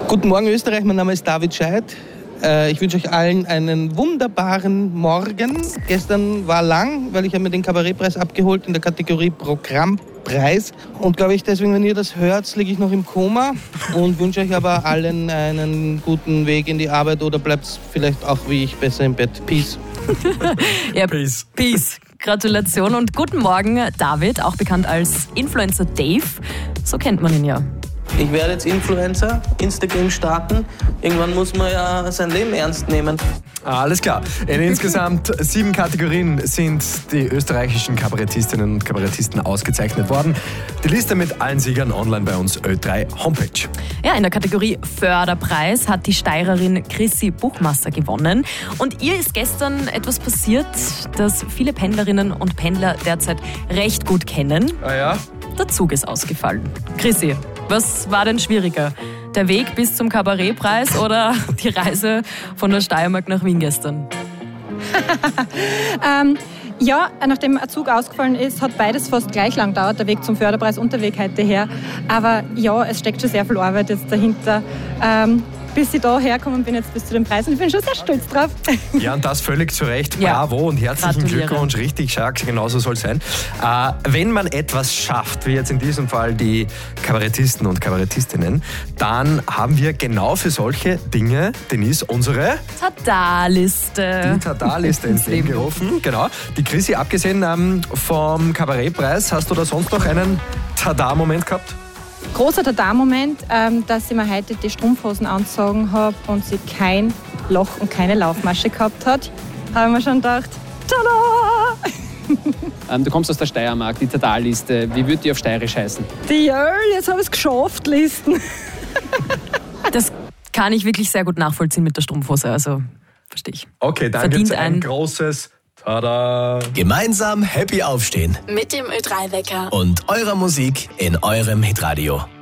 Guten Morgen Österreich, mein Name ist David Scheidt. Ich wünsche euch allen einen wunderbaren Morgen. Gestern war lang, weil ich habe mir den Kabarettpreis abgeholt in der Kategorie Programmpreis. Und glaube ich, deswegen, wenn ihr das hört, liege ich noch im Koma und wünsche euch aber allen einen guten Weg in die Arbeit oder bleibt vielleicht auch wie ich besser im Bett. Peace. Ja, Peace. Gratulation und guten Morgen, David, auch bekannt als Influencer Dave. So kennt man ihn ja. Ich werde jetzt Influencer, Instagram starten. Irgendwann muss man ja sein Leben ernst nehmen. Alles klar. In insgesamt 7 Kategorien sind die österreichischen Kabarettistinnen und Kabarettisten ausgezeichnet worden. Die Liste mit allen Siegern online bei uns Ö3 Homepage. Ja, in der Kategorie Förderpreis hat die Steirerin Chrissy Buchmasser gewonnen. Und ihr ist gestern etwas passiert, das viele Pendlerinnen und Pendler derzeit recht gut kennen. Ah ja? Der Zug ist ausgefallen. Chrissy, was war denn schwieriger? Der Weg bis zum Kabarettpreis oder die Reise von der Steiermark nach Wien gestern? Ja, nachdem ein Zug ausgefallen ist, hat beides fast gleich lang gedauert, der Weg zum Förderpreis und der Weg heute her. Aber ja, es steckt schon sehr viel Arbeit jetzt dahinter. Bis ich da herkomme und bin jetzt bis zu den Preisen. Ich bin schon sehr stolz drauf. Ja, und das völlig zu Recht. Bravo und herzlichen Glückwunsch. Richtig stark, genauso soll es sein. Wenn man etwas schafft, wie jetzt in diesem Fall die Kabarettisten und Kabarettistinnen, dann haben wir genau für solche Dinge, Denise, unsere Tada-Liste. Die Tada-Liste ins Leben gerufen. Genau. Die Chrissy, abgesehen vom Kabarettpreis, hast du da sonst noch einen Tada-Moment gehabt? Großer Tada-Moment, dass ich mir heute die Strumpfhosen angezogen habe und sie kein Loch und keine Laufmasche gehabt hat. Habe ich mir schon gedacht, tada! Du kommst aus der Steiermark, die Tada-Liste. Wie würde die auf Steirisch heißen? Die jetzt habe ich es geschafft, Listen. Das kann ich wirklich sehr gut nachvollziehen mit der Strumpfhose, also verstehe ich. Okay, dann gibt es ein großes Tada! Gemeinsam happy aufstehen. Mit dem Ö3-Wecker. Und eurer Musik in eurem Hitradio.